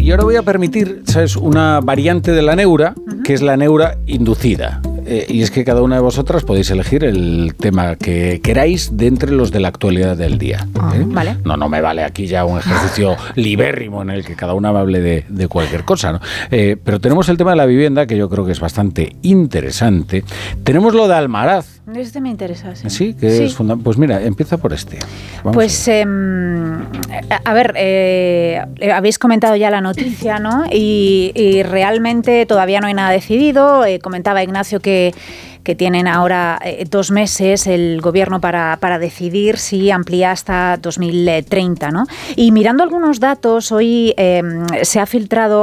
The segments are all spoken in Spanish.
Y ahora voy a permitir, ¿sabes?, una variante de la neura, que es la neura inducida. Y es que cada una de vosotras podéis elegir el tema que queráis de entre los de la actualidad del día. Vale. No me vale aquí ya un ejercicio libérrimo en el que cada una me hable de cualquier cosa, ¿no? Pero tenemos el tema de la vivienda, que yo creo que es bastante interesante. Tenemos lo de Almaraz. Este me interesa, sí. Sí, que es fundamental. Pues mira, empieza por este. Pues, a ver, habéis comentado ya la noticia, ¿no? Y realmente todavía no hay nada decidido. Comentaba Ignacio que tienen ahora 2 meses el gobierno para decidir si amplía hasta 2030, ¿no? Y mirando algunos datos, hoy se ha filtrado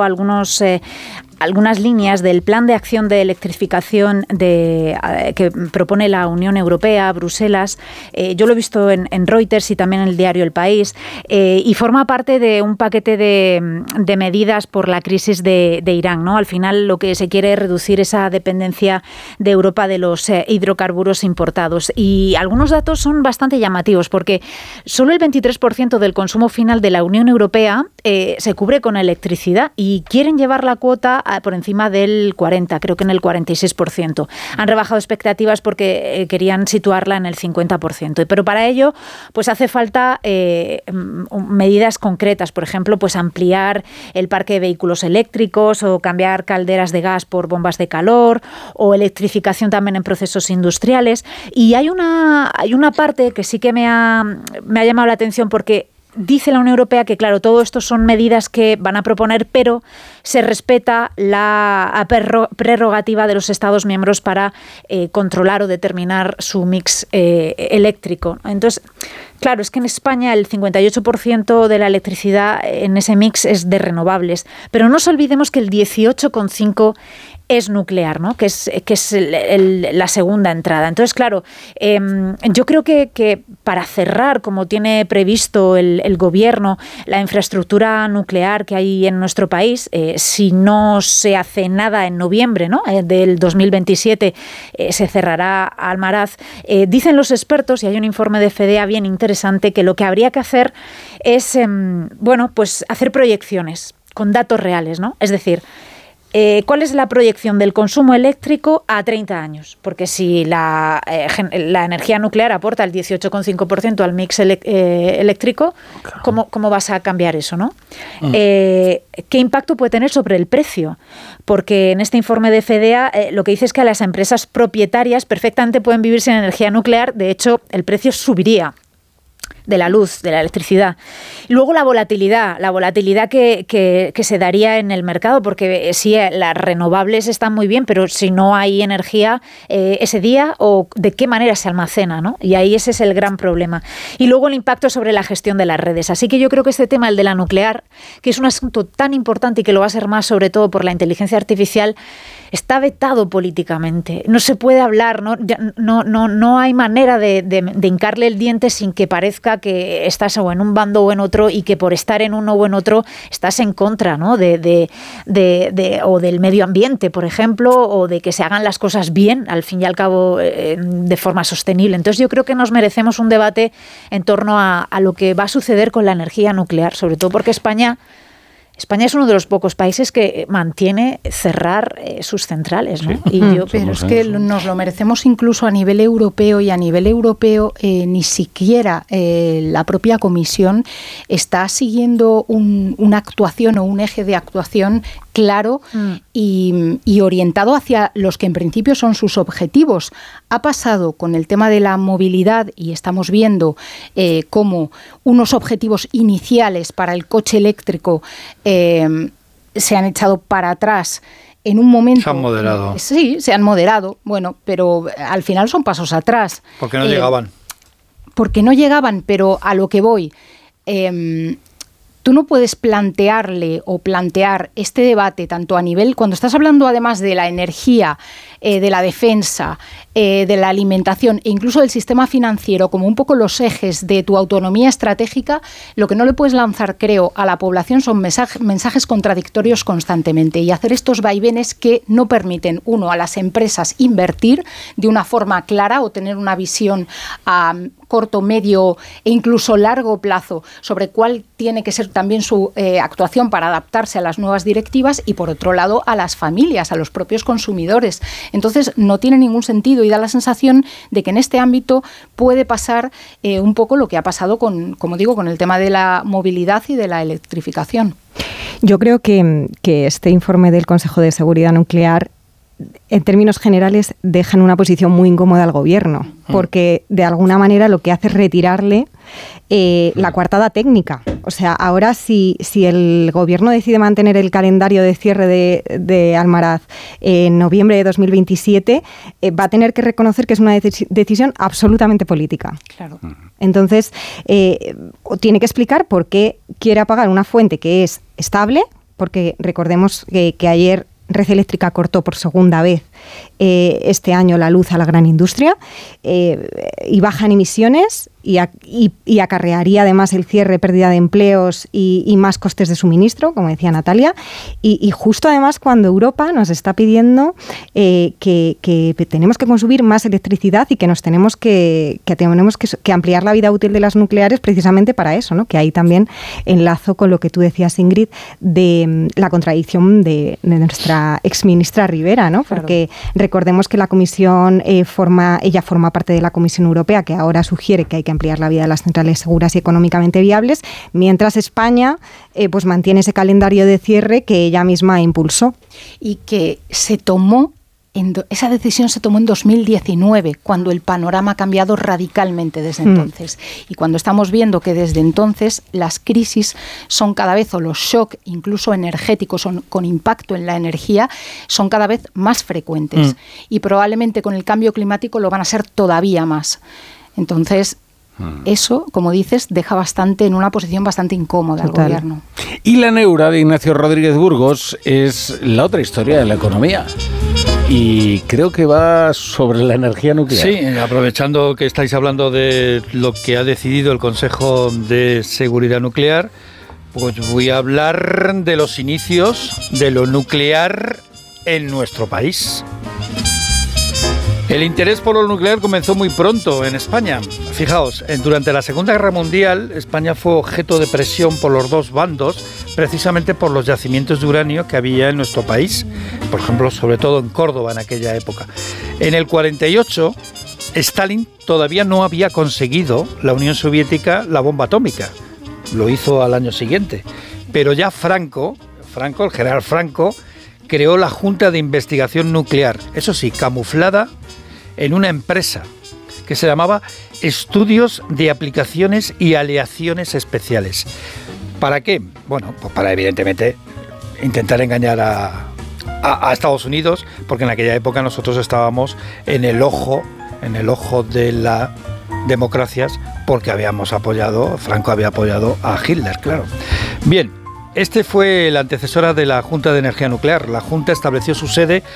algunas líneas del plan de acción de electrificación que propone la Unión Europea, Bruselas. Yo lo he visto en Reuters y también en el diario El País, y forma parte de un paquete de medidas por la crisis de Irán, ¿no? Al final lo que se quiere es reducir esa dependencia de Europa de los hidrocarburos importados. Y algunos datos son bastante llamativos, porque solo el 23% del consumo final de la Unión Europea se cubre con electricidad, y quieren llevar la cuota por encima del 40%, creo que en el 46%. Han rebajado expectativas porque querían situarla en el 50%. Pero para ello, pues hace falta medidas concretas, por ejemplo, pues ampliar el parque de vehículos eléctricos, o cambiar calderas de gas por bombas de calor, o electrificación también en procesos industriales. Y hay una parte que sí que me ha llamado la atención, porque dice la Unión Europea que, claro, todo esto son medidas que van a proponer, pero se respeta la prerrogativa de los Estados miembros para controlar o determinar su mix eléctrico. Entonces, claro, es que en España el 58% de la electricidad en ese mix es de renovables, pero no nos olvidemos que el 18,5% es nuclear, ¿no? Que es la segunda entrada. Entonces, claro, yo creo que para cerrar, como tiene previsto el gobierno, la infraestructura nuclear que hay en nuestro país, si no se hace nada en noviembre, ¿no?, del 2027, se cerrará Almaraz. Dicen los expertos, y hay un informe de FEDEA bien interesante, que lo que habría que hacer es, pues hacer proyecciones con datos reales, ¿no? Es decir, ¿cuál es la proyección del consumo eléctrico a 30 años? Porque si la energía nuclear aporta el 18,5% al mix eléctrico, claro, ¿cómo vas a cambiar eso, no? ¿Qué impacto puede tener sobre el precio? Porque en este informe de FEDEA lo que dice es que las empresas propietarias perfectamente pueden vivir sin energía nuclear. De hecho, el precio subiría de la luz, de la electricidad. Y luego la volatilidad que se daría en el mercado, porque sí, las renovables están muy bien, pero si no hay energía ese día, o de qué manera se almacena, ¿no? Y ahí ese es el gran problema. Y luego el impacto sobre la gestión de las redes. Así que yo creo que este tema, el de la nuclear, que es un asunto tan importante y que lo va a ser más sobre todo por la inteligencia artificial, está vetado políticamente. No se puede hablar, no hay manera de hincarle el diente sin que parezca que estás o en un bando o en otro, y que por estar en uno o en otro estás en contra, ¿no?, o del medio ambiente, por ejemplo, o de que se hagan las cosas bien, al fin y al cabo, de forma sostenible. Entonces yo creo que nos merecemos un debate en torno a lo que va a suceder con la energía nuclear, sobre todo porque España es uno de los pocos países que mantiene cerrar sus centrales, ¿no? Sí. Pero es que nos lo merecemos incluso a nivel europeo, y a nivel europeo ni siquiera la propia Comisión está siguiendo una actuación o un eje de actuación claro y orientado hacia los que en principio son sus objetivos. Ha pasado con el tema de la movilidad, y estamos viendo cómo unos objetivos iniciales para el coche eléctrico se han echado para atrás en un momento. Se han moderado. Sí, se han moderado, bueno, pero al final son pasos atrás. Porque no llegaban. Porque no llegaban, pero a lo que voy, tú no puedes plantear este debate tanto a nivel, cuando estás hablando además de la energía, de la defensa, de la alimentación e incluso del sistema financiero, como un poco los ejes de tu autonomía estratégica, lo que no le puedes lanzar, creo, a la población son mensajes contradictorios constantemente, y hacer estos vaivenes que no permiten, uno, a las empresas invertir de una forma clara o tener una visión a corto, medio e incluso largo plazo sobre cuál tiene que ser también su actuación para adaptarse a las nuevas directivas y, por otro lado, a las familias, a los propios consumidores. Entonces, no tiene ningún sentido y da la sensación de que en este ámbito puede pasar un poco lo que ha pasado con el tema de la movilidad y de la electrificación. Yo creo que este informe del Consejo de Seguridad Nuclear, en términos generales, deja en una posición muy incómoda al Gobierno, porque de alguna manera lo que hace es retirarle la coartada técnica. O sea, ahora si el Gobierno decide mantener el calendario de cierre de Almaraz en noviembre de 2027, va a tener que reconocer que es una decisión absolutamente política. Claro. Entonces, tiene que explicar por qué quiere apagar una fuente que es estable, porque recordemos que ayer Red Eléctrica cortó por segunda vez este año la luz a la gran industria y bajan emisiones y acarrearía además el cierre, pérdida de empleos y más costes de suministro, como decía Natalia, y justo además cuando Europa nos está pidiendo que tenemos que consumir más electricidad y que tenemos que ampliar la vida útil de las nucleares precisamente para eso, ¿no? Que ahí también enlazo con lo que tú decías, Ingrid, de la contradicción de nuestra exministra Rivera, ¿no? Claro. Porque recordemos que la Comisión forma parte de la Comisión Europea, que ahora sugiere que hay que ampliar la vida de las centrales seguras y económicamente viables, mientras España pues mantiene ese calendario de cierre que ella misma impulsó. Y que esa decisión se tomó en 2019, cuando el panorama ha cambiado radicalmente desde entonces. Y cuando estamos viendo que desde entonces las crisis son cada vez, o los shocks, incluso energéticos, con impacto en la energía, son cada vez más frecuentes. Y probablemente con el cambio climático lo van a ser todavía más. Entonces, eso, como dices, deja en una posición bastante incómoda al Gobierno. Y la neura de Ignacio Rodríguez Burgos es la otra historia de la economía. Y creo que va sobre la energía nuclear. Sí, aprovechando que estáis hablando de lo que ha decidido el Consejo de Seguridad Nuclear, pues voy a hablar de los inicios de lo nuclear en nuestro país. El interés por lo nuclear comenzó muy pronto en España. Fijaos, durante la Segunda Guerra Mundial, España fue objeto de presión por los dos bandos, precisamente por los yacimientos de uranio que había en nuestro país, por ejemplo, sobre todo en Córdoba en aquella época. En el 48, Stalin todavía no había conseguido, la Unión Soviética, la bomba atómica. Lo hizo al año siguiente. Pero ya el general Franco, creó la Junta de Investigación Nuclear, eso sí, camuflada en una empresa que se llamaba Estudios de Aplicaciones y Aleaciones Especiales. ¿Para qué? Bueno, pues para evidentemente intentar engañar a Estados Unidos, porque en aquella época nosotros estábamos en el ojo de las democracias, porque Franco había apoyado a Hitler, claro. Bien, este fue la antecesora de la Junta de Energía Nuclear. La Junta estableció su sede,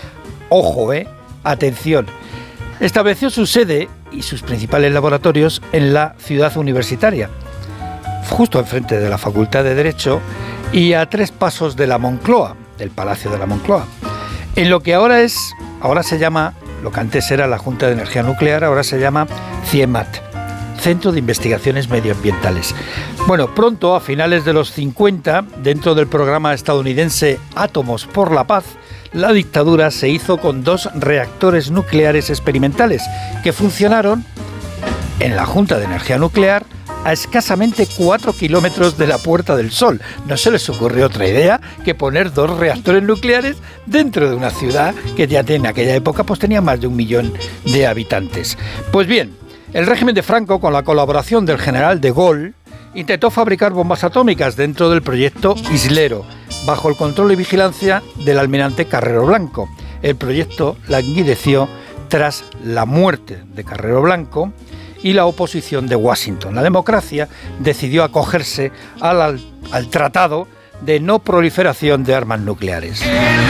atención, estableció su sede y sus principales laboratorios en la ciudad universitaria, justo enfrente de la Facultad de Derecho y a 3 pasos de la Moncloa, del Palacio de la Moncloa. En lo que ahora se llama, lo que antes era la Junta de Energía Nuclear, ahora se llama CIEMAT, Centro de Investigaciones Medioambientales. Bueno, pronto, a finales de los 50, dentro del programa estadounidense Átomos por la Paz, la dictadura se hizo con 2 reactores nucleares experimentales que funcionaron en la Junta de Energía Nuclear a escasamente 4 kilómetros de la Puerta del Sol. No se les ocurrió otra idea que poner 2 reactores nucleares dentro de una ciudad que ya en aquella época pues tenía más de 1 millón de habitantes. Pues bien, el régimen de Franco, con la colaboración del general de Gaulle, intentó fabricar bombas atómicas dentro del proyecto Islero, bajo el control y vigilancia del almirante Carrero Blanco. El proyecto languideció tras la muerte de Carrero Blanco y la oposición de Washington. La democracia decidió acogerse al Tratado de No Proliferación de Armas Nucleares.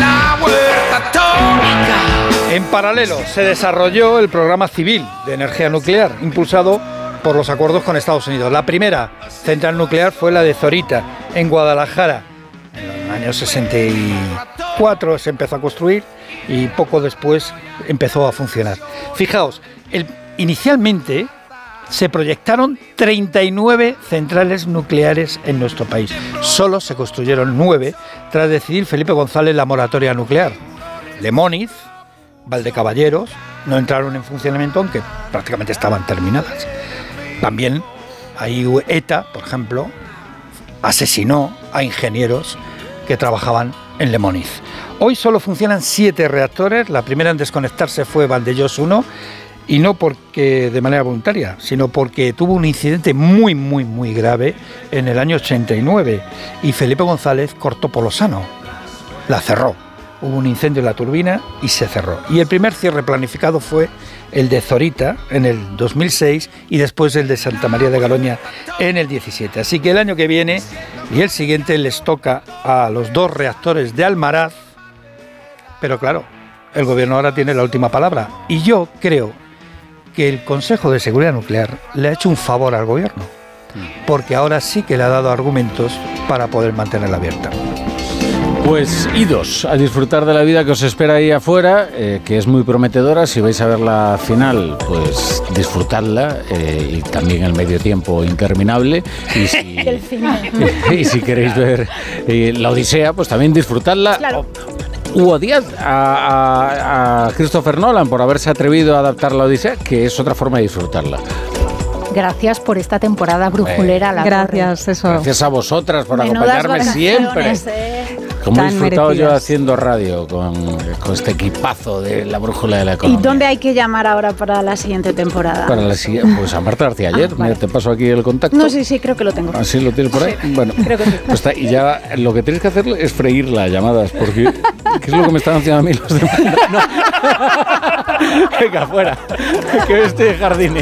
En paralelo, se desarrolló el programa civil de energía nuclear, impulsado por los acuerdos con Estados Unidos. La primera central nuclear fue la de Zorita, en Guadalajara. En los años 64 se empezó a construir y poco después empezó a funcionar. Fijaos, inicialmente se proyectaron 39 centrales nucleares en nuestro país. Solo se construyeron 9 tras decidir Felipe González la moratoria nuclear. Lemóniz, Valdecaballeros no entraron en funcionamiento, aunque prácticamente estaban terminadas. También ahí ETA, por ejemplo, asesinó a ingenieros que trabajaban en Lemóniz. Hoy solo funcionan 7 reactores. La primera en desconectarse fue Vandellós 1, y no porque de manera voluntaria, sino porque tuvo un incidente muy grave en el año 89 y Felipe González cortó por lo sano, la cerró. Hubo un incendio en la turbina y se cerró. Y el primer cierre planificado fue el de Zorita en el 2006 y después el de Santa María de Garoña en el 17. Así que el año que viene y el siguiente les toca a los 2 reactores de Almaraz, pero claro, el gobierno ahora tiene la última palabra. Y yo creo que el Consejo de Seguridad Nuclear le ha hecho un favor al gobierno, porque ahora sí que le ha dado argumentos para poder mantenerla abierta. Pues idos a disfrutar de la vida que os espera ahí afuera, que es muy prometedora. Si vais a ver la final, pues disfrutadla, y también el medio tiempo interminable. Y si, el final. Y si queréis ver la Odisea, pues también disfrutadla. Claro. U odiad a Christopher Nolan por haberse atrevido a adaptar la Odisea, que es otra forma de disfrutarla. Gracias por esta temporada brujulera. Gracias, eso. Gracias a vosotras por Menudas acompañarme siempre. Como he disfrutado yo haciendo radio con este equipazo de la brújula de la economía. ¿Y dónde hay que llamar ahora para la siguiente temporada? Para la siguiente, pues a Marta García ayer. Vale. Mira, te paso aquí el contacto. No, sí, creo que lo tengo. ¿Así lo tienes por ahí? Sí, bueno, creo que sí. Pues está, y ya lo que tienes que hacer es freír las llamadas, porque ¿qué es lo que me están haciendo a mí los demás? No. Venga, fuera. Que este jardín.